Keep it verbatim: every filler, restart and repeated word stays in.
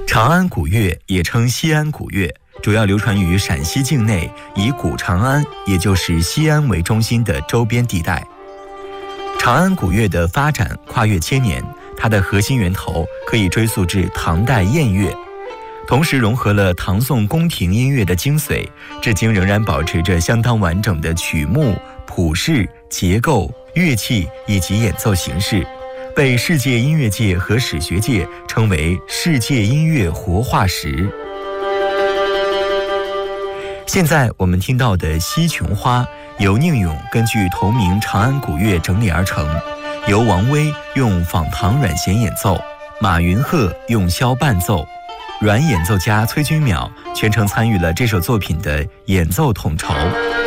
长安古乐也称西安古乐，主要流传于陕西境内，以古长安，也就是西安为中心的周边地带。长安古乐的发展跨越千年，它的核心源头可以追溯至唐代宴乐，同时融合了唐宋宫廷音乐的精髓，至今仍然保持着相当完整的曲目、谱式、结构、乐器以及演奏形式，被世界音乐界和史学界称为世界音乐活化石。现在我们听到的《西琼花》由宁永根据同名长安古乐整理而成，由王威用仿唐阮弦演奏，马云鹤用箫伴奏，阮演奏家崔君淼全程参与了这首作品的演奏统筹。